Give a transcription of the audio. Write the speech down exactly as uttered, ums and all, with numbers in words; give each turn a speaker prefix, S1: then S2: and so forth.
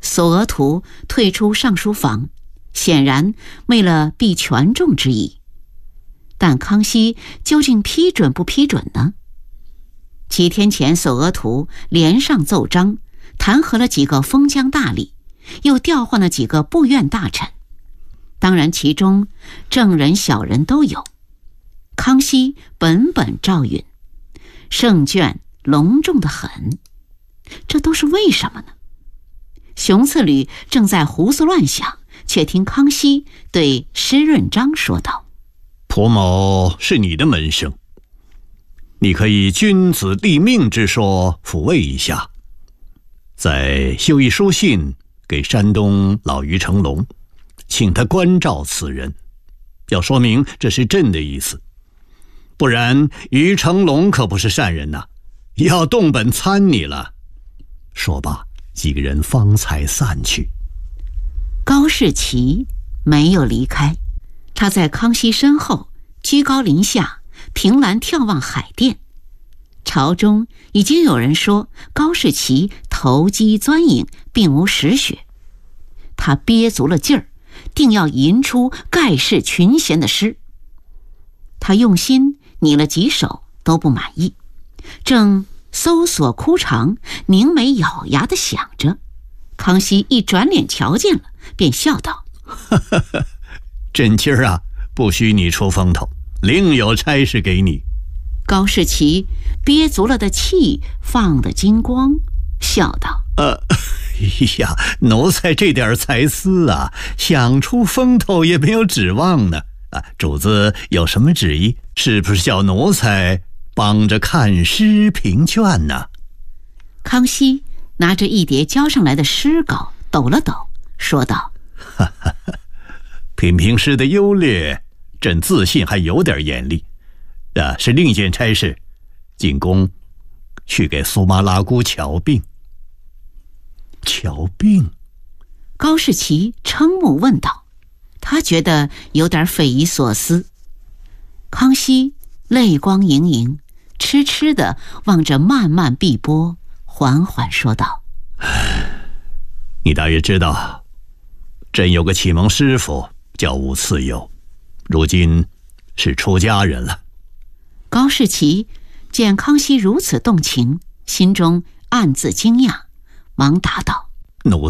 S1: 索额图退出上书房，显然为了避权重之意。但康熙究竟批准不批准呢？几天前，索额图连上奏章，弹劾了几个封疆大吏，又调换了几个部院大臣，当然其中正人小人都有。康熙本本照允，圣眷隆重得很，这都是为什么呢？熊次履正在胡思乱想，却听康熙对施润章说道：
S2: 蒲某是你的门生，你可以君子立命之说抚慰一下，再修一书信给山东老于成龙，请他关照此人，要说明这是朕的意思，不然于成龙可不是善人呐，要动本参你了。说罢，几个人方才散去。
S1: 高士奇没有离开，他在康熙身后居高临下，凭栏眺望海淀。朝中已经有人说高士奇投机钻营，并无实学。他憋足了劲儿，定要吟出盖世群贤的诗。他用心拟了几首都不满意，正搜索枯肠，凝眉咬牙地想着，康熙一转脸瞧见了，便笑道：
S2: 朕今儿啊，不许你出风头，另有差事给你。
S1: 高士奇憋足了的气放得精光，笑道：
S2: 呃，哎呀，奴才这点才思啊，想出风头也没有指望呢。啊，主子有什么旨意？是不是叫奴才帮着看诗评卷呢？
S1: 康熙拿着一叠交上来的诗稿抖了抖，说道：
S2: 哈哈哈，品评诗的优劣，朕自信还有点眼力。啊，是另一件差事，进宫去给苏妈拉姑瞧病。瞧病？
S1: 高士奇瞠目问道，他觉得有点匪夷所思。康熙泪光盈盈，痴痴地望着漫漫碧波，缓缓说道：
S2: 你大约知道，朕有个启蒙师傅叫吴次友，如今是出家人了。
S1: 高士奇见康熙如此动情，心中暗自惊讶，忙答道：
S2: 奴